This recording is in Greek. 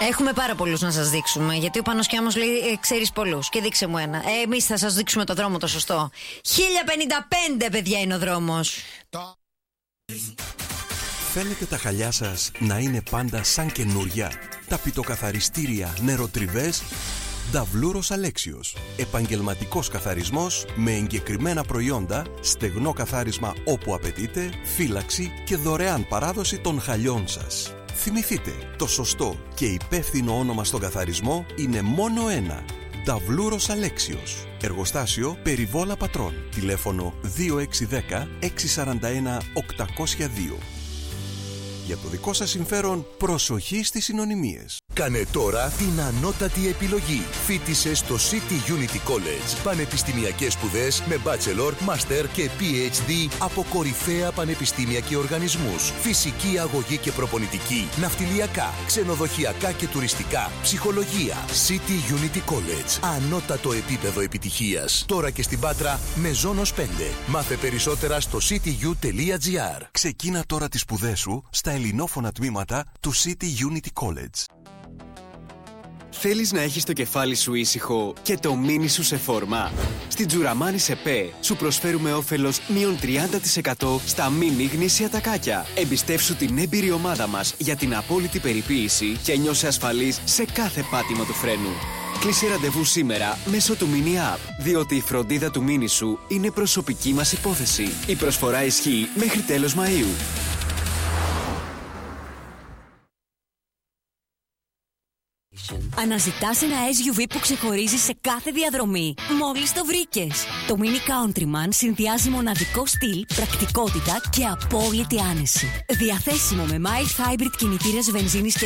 Έχουμε πάρα πολλούς να σας δείξουμε. Γιατί ο Πάνος Κιάμος λέει: ξέρεις πολλούς. Και δείξε μου ένα. Εμείς θα σας δείξουμε το δρόμο το σωστό. 1055, παιδιά, είναι ο δρόμος. Θέλετε τα χαλιά σας να είναι πάντα σαν καινούρια? Τα πιτοκαθαριστήρια νεροτριβές? Νταβλούρος Αλέξιος. Επαγγελματικός καθαρισμός με εγκεκριμένα προϊόντα, στεγνό καθάρισμα όπου απαιτείτε, φύλαξη και δωρεάν παράδοση των χαλιών σας. Θυμηθείτε, το σωστό και υπεύθυνο όνομα στον καθαρισμό είναι μόνο ένα. Νταβλούρος Αλέξιος. Εργοστάσιο Περιβόλα Πατρών. Τηλέφωνο 2610 641 802. Για το δικό σας συμφέρον, προσοχή στις συνωνυμίες. Κάνε τώρα την ανώτατη επιλογή. Φοίτησε στο City Unity College. Πανεπιστημιακές σπουδές με bachelor, master και PhD από κορυφαία πανεπιστήμια και οργανισμούς. Φυσική αγωγή και προπονητική, ναυτιλιακά, ξενοδοχειακά και τουριστικά, ψυχολογία. City Unity College. Ανώτατο επίπεδο επιτυχίας. Τώρα και στην Πάτρα με Ζώνος 5. Μάθε περισσότερα στο cityu.gr. Ξεκίνα τώρα τις σπουδές σου στα ελληνόφωνα τμήματα του City Unity College. Θέλεις να έχεις το κεφάλι σου ήσυχο και το μίνι σου σε φόρμα? Στην Τζουραμάνι ΣΕΠΕ σου προσφέρουμε όφελος μείον 30% στα μίνι γνήσια τακάκια. Εμπιστεύσου την έμπειρη ομάδα μας για την απόλυτη περιποίηση και νιώσε ασφαλής σε κάθε πάτημα του φρένου. Κλείσε ραντεβού σήμερα μέσω του Mini App, διότι η φροντίδα του μίνι σου είναι προσωπική μας υπόθεση. Η προσφορά ισχύει μέχρι τέλος Μαΐου. Αναζητάς ένα SUV που ξεχωρίζει σε κάθε διαδρομή? Μόλις το βρήκες! Το Mini Countryman συνδυάζει μοναδικό στυλ, πρακτικότητα και απόλυτη άνεση. Διαθέσιμο με mild hybrid κινητήρες βενζίνης και